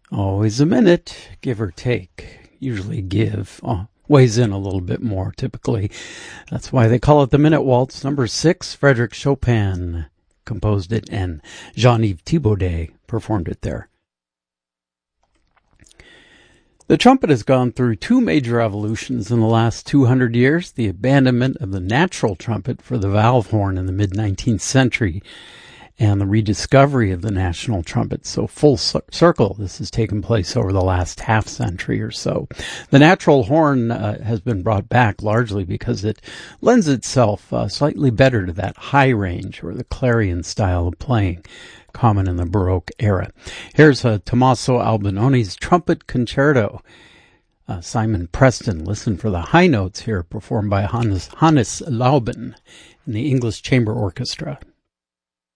Always a minute, give or take. Usually give. Weighs in a little bit more, typically. That's why they call it the Minute Waltz. Number 6, Frédéric Chopin composed it, and Jean-Yves Thibaudet performed it there. The trumpet has gone through two major evolutions in the last 200 years. The abandonment of the natural trumpet for the valve horn in the mid-19th century, and the rediscovery of the national trumpet. So full circle, this has taken place over the last half century or so. The natural horn has been brought back largely because it lends itself slightly better to that high range or the clarion style of playing, common in the Baroque era. Here's Tommaso Albinoni's Trumpet Concerto. Simon Preston, listen for the high notes here, performed by Hannes Lauben in the English Chamber Orchestra.